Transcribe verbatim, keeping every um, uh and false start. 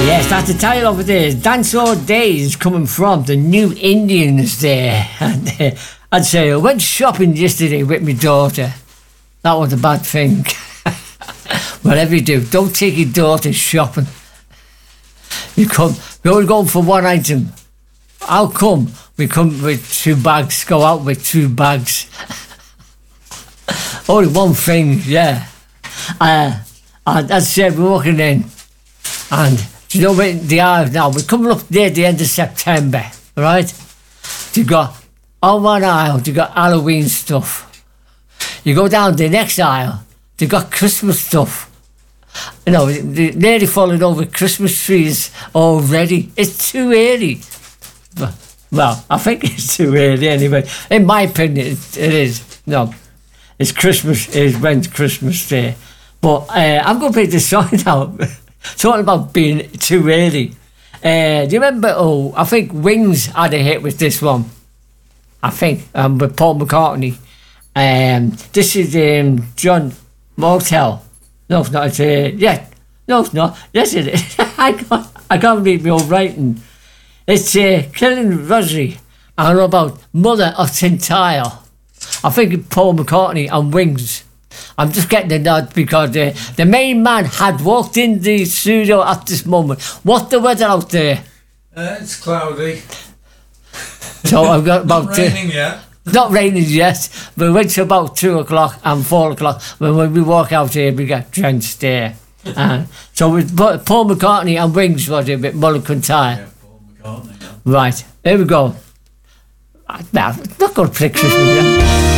Yes, that's the title of it is Dance All Days, coming from the New Indians there. And uh, I'd say I went shopping yesterday with my daughter. That was a bad thing. Whatever you do, don't take your daughter shopping. You come, we only go for one item. How come we come with two bags, go out with two bags? Only one thing, yeah. Uh, and as I said, we're walking in, and do you know where they are now? We're coming up near the end of September, right? You got, on one aisle, you got Halloween stuff. You go down the next aisle, they got Christmas stuff. You know, they're nearly falling over Christmas trees already. It's too early. But, well, I think it's too early anyway. In my opinion, it, it is. No, it's Christmas, it's when's Christmas Day. But uh, I'm going to play this song now. Talking about being too early. Uh, do you remember, oh, I think Wings had a hit with this one. I think, um, with Paul McCartney. Um, this is um, John Motel. No, it's not. It's, uh, yeah. No, it's not. Yes, it is. I can't, I can't read my own writing. It's uh, Killing Rosary. I know about Mother of Tintile. I think it's Paul McCartney and Wings. I'm just getting the nod because uh, the main man had walked in the studio at this moment. What's the weather out there? Uh, it's cloudy. So I've got about... Not raining uh, yet. Not raining yet, but we wait till about two o'clock and four o'clock. When, when we walk out here, we get drenched there. uh, so with Paul McCartney and Wings was it with Mulligan Tyre. Yeah, Paul McCartney. Yeah. Right, here we go. Well, not going to play Christmas, yeah?